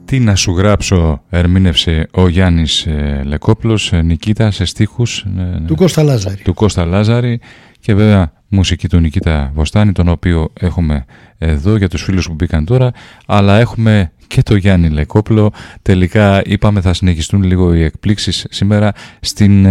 Τι να σου γράψω, ερμήνευσε ο Γιάννης Λεκόπουλος, Νικήτα, σε στίχους του Κώστα Λάζαρη. Του Κώστα Λάζαρη και βέβαια μουσική του Νικήτα Βοστάνη, τον οποίο έχουμε εδώ για τους φίλους που μπήκαν τώρα, αλλά έχουμε και το Γιάννη Λεκόπουλο. Τελικά είπαμε θα συνεχιστούν λίγο οι εκπλήξεις σήμερα στην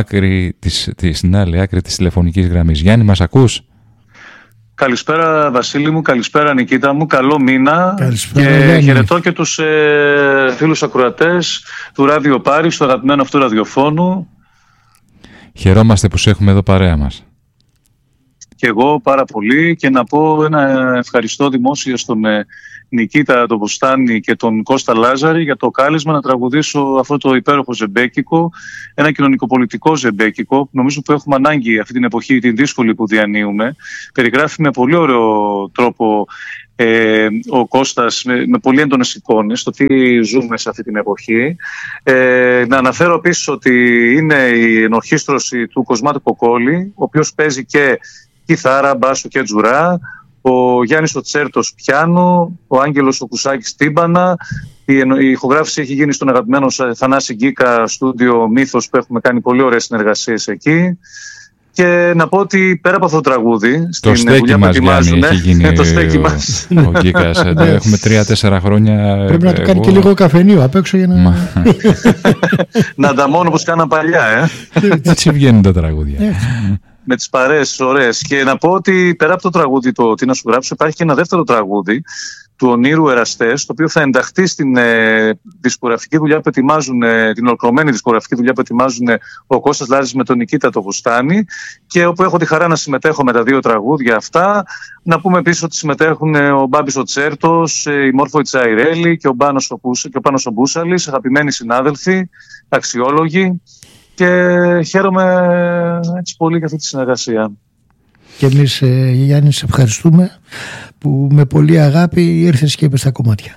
άλλη άκρη της τηλεφωνικής γραμμής. Γιάννη, μας ακούς? Καλησπέρα Βασίλη μου, καλησπέρα Νικήτα μου, καλό μήνα. Καλησπέρα, και Γιάννη. χαιρετώ και τους φίλους ακροατές του Ράδιο Πάρη, στο αγαπημένο αυτού ραδιοφώνου. Χαιρόμαστε που σε έχουμε εδώ παρέα μας. Και εγώ πάρα πολύ, και να πω ένα ευχαριστώ δημόσια στον Νικήτα τον Βοστάνη και τον Κώστα Λάζαρη για το κάλεσμα να τραγουδήσω αυτό το υπέροχο ζεμπέκικο, ένα κοινωνικοπολιτικό ζεμπέκικο που νομίζω που έχουμε ανάγκη αυτή την εποχή, την δύσκολη που διανύουμε. Περιγράφει με πολύ ωραίο τρόπο ο Κώστας με πολύ έντονες εικόνες το τι ζούμε σε αυτή την εποχή. Να αναφέρω επίσης ότι είναι η ενορχήστρωση του Κοσμάτου Κοκόλη, ο οποίος παίζει και κιθάρα, μπάσο και τζουρά, ο Γιάννης ο Τσέρτος πιάνο, ο Άγγελος ο Κουσάκης τύμπανα. Η ηχογράφηση έχει γίνει στον αγαπημένο Θανάση Γκίκα στούντιο Μύθος, που έχουμε κάνει πολύ ωραίες συνεργασίες εκεί. Και να πω ότι πέρα από αυτό το τραγούδι, το στην δουλειά που ετοιμάζουν, έχει γίνει το στέκι μας. Ο Γκίκας, έχουμε 3-4 χρόνια. Πρέπει να του κάνει και λίγο καφενείο απ' έξω για να... Να ανταμώνω όπως κάναν παλιά, Έτσι βγαίνουν τα τραγούδια. Με τις παρέες ωραίες. Και να πω ότι πέρα από το τραγούδι το «Τι να σου γράψω», υπάρχει και ένα δεύτερο τραγούδι του Ονείρου Εραστές, το οποίο θα ενταχθεί στην δισκογραφική δουλειά που ετοιμάζουν, την ολοκληρωμένη δισκογραφική δουλειά που ετοιμάζουν ο Κώστας Λάζαρης με τον Νικήτα το Βοστάνη, και όπου έχω τη χαρά να συμμετέχω με τα δύο τραγούδια αυτά. Να πούμε επίσης ότι συμμετέχουν ο Μπάμπης ο Τσέρτος, η Μόρφο η Τσαϊρέλη και ο Πάνος ο Μπούσαλης, αγαπημένοι συνάδελφοι, αξιόλογοι. Και χαίρομαι έτσι πολύ για αυτή τη συνεργασία. Και εμείς, Γιάννη, σε ευχαριστούμε που με πολύ αγάπη ήρθες και είπες τα κομμάτια.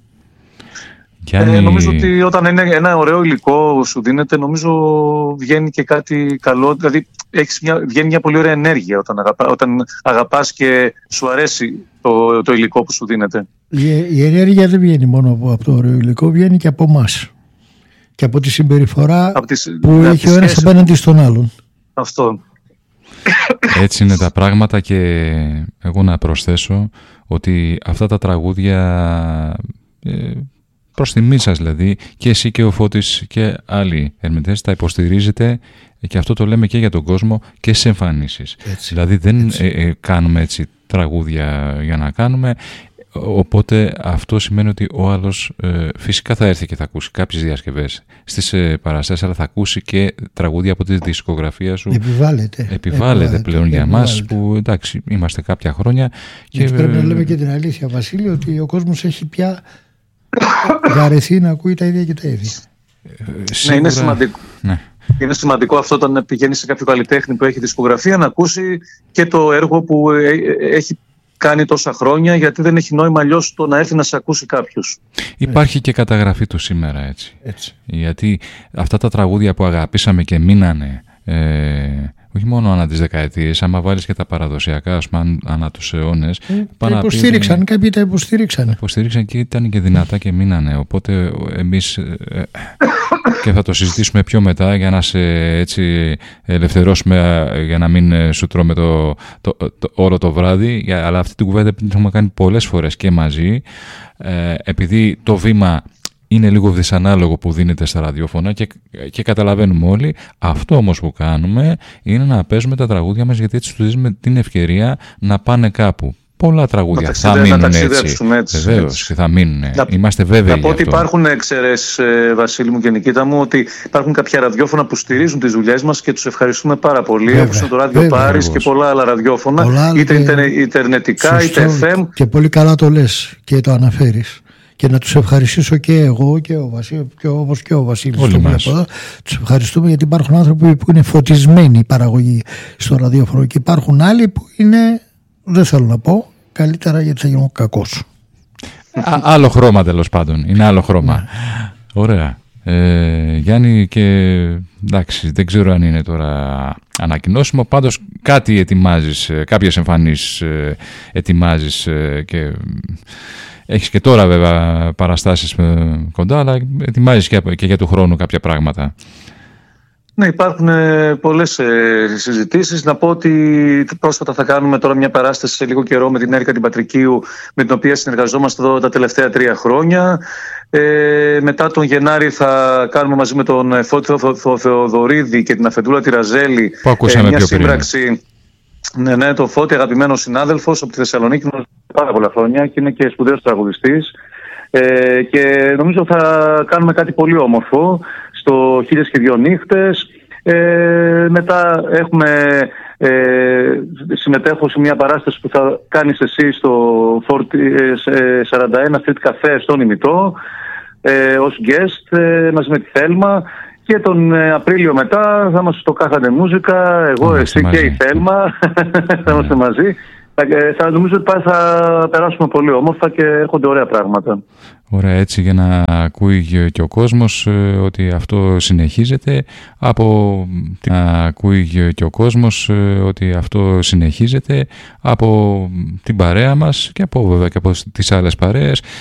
Νομίζω ότι όταν είναι ένα ωραίο υλικό σου δίνεται, νομίζω βγαίνει και κάτι καλό. Δηλαδή βγαίνει μια πολύ ωραία ενέργεια όταν αγαπάς και σου αρέσει το υλικό που σου δίνεται. Η ενέργεια δεν βγαίνει μόνο από το ωραίο υλικό, βγαίνει και από εμάς. Και από τη συμπεριφορά που έχει ο ένας απέναντι στον άλλον. Αυτό. Έτσι είναι τα πράγματα. Και εγώ να προσθέσω ότι αυτά τα τραγούδια, προς τιμή σας δηλαδή, και εσύ και ο Φώτης και άλλοι ερμηνευτές, τα υποστηρίζετε, και αυτό το λέμε και για τον κόσμο και σε εμφανίσεις. Δηλαδή δεν κάνουμε έτσι τραγούδια για να κάνουμε. Οπότε αυτό σημαίνει ότι ο άλλος φυσικά θα έρθει και θα ακούσει κάποιες διασκευές στις παραστάσεις, αλλά θα ακούσει και τραγούδια από τη δισκογραφία σου. Επιβάλλεται πλέον για εμάς που εντάξει είμαστε κάποια χρόνια. Και πρέπει να λέμε και την αλήθεια, Βασίλη, ότι ο κόσμος έχει πια βαρεθεί να ακούει τα ίδια και τα ίδια. Ναι, είναι σημαντικό. Ναι. Είναι σημαντικό αυτό όταν πηγαίνει σε κάποιο καλλιτέχνη που έχει δισκογραφία να ακούσει και το έργο που έχει κάνει τόσα χρόνια, γιατί δεν έχει νόημα αλλιώς το να έρθει να σε ακούσει κάποιος. Υπάρχει και καταγραφή του σήμερα έτσι. Γιατί αυτά τα τραγούδια που αγαπήσαμε και μείνανε, όχι μόνο ανά τις δεκαετίες, άμα βάλεις και τα παραδοσιακά, ας πούμε, ανά τους αιώνες. Τα υποστήριξαν, κάποιοι τα υποστήριξαν. Υποστήριξαν και ήταν και δυνατά και μείνανε. Οπότε εμείς, και θα το συζητήσουμε πιο μετά για να σε έτσι ελευθερώσουμε, για να μην σου τρώμε όλο το βράδυ. Αλλά αυτή την κουβέντα την έχουμε κάνει πολλές φορές και μαζί, επειδή το βήμα είναι λίγο δυσανάλογο που δίνεται στα ραδιόφωνα και καταλαβαίνουμε όλοι. Αυτό όμως που κάνουμε είναι να παίζουμε τα τραγούδια μας, γιατί έτσι τους δίνουμε την ευκαιρία να πάνε κάπου. Πολλά τραγούδια θα μείνουν έτσι. Βεβαίως και θα μείνουν. Είμαστε βέβαιοι. Να πω ότι υπάρχουν εξαιρέσεις, Βασίλη μου και Νικήτα μου, ότι υπάρχουν κάποια ραδιόφωνα που στηρίζουν τις δουλειές μας και τους ευχαριστούμε πάρα πολύ. Όπως είναι το Ράδιο Πάρης και πολλά άλλα ραδιόφωνα, είτε ιντερνετικά είτε FM. Και πολύ καλά το λες και το αναφέρεις. Και να τους ευχαριστήσω και εγώ και ο Βασίλης, όπως και ο Βασίλης. Τους ευχαριστούμε, γιατί υπάρχουν άνθρωποι που είναι φωτισμένοι η παραγωγή στο ραδιόφωνο και υπάρχουν άλλοι που είναι, δεν θέλω να πω, καλύτερα γιατί θα γίνω κακός. Άλλο χρώμα τέλος πάντων, είναι άλλο χρώμα. Ωραία. Γιάννη, και εντάξει, δεν ξέρω αν είναι τώρα ανακοινώσιμο, πάντως κάτι ετοιμάζεις, κάποιες εμφανίσεις ετοιμάζεις και Έχεις και τώρα βέβαια παραστάσεις κοντά, αλλά ετοιμάζεις και για του χρόνου κάποια πράγματα. Ναι, υπάρχουν πολλές συζητήσεις. Να πω ότι πρόσφατα θα κάνουμε τώρα μια παράσταση σε λίγο καιρό με την Έρικα την Πατρικίου, με την οποία συνεργαζόμαστε εδώ τα τελευταία 3 χρόνια. Μετά τον Γενάρη θα κάνουμε μαζί με τον Φώτη Θεοδωρίδη και την Αφεντούλα Τυραζέλη μια σύμπραξη. Ναι, το Φώτη, αγαπημένο συνάδελφος από τη Θεσσαλονίκη, πάρα πολλά χρόνια και είναι και σπουδαίος τραγουδιστής. Και νομίζω θα κάνουμε κάτι πολύ όμορφο στο 1002 νύχτες. Μετά συμμετέχω σε μια παράσταση που θα κάνεις εσύ στο 41 Street Cafe στον Ημιτό ως guest μαζί με τη Θέλμα. Και τον Απρίλιο μετά θα είμαστε στο Κάθανε Μούζικα, εγώ, εσύ και η Θέλμα θα είμαστε μαζί. Θα νομίζω ότι θα περάσουμε πολύ όμορφα και έρχονται ωραία πράγματα. Ωραία, έτσι για να ακούει και ο κόσμος ότι αυτό συνεχίζεται από την παρέα μας και βέβαια και από τις άλλες παρέες.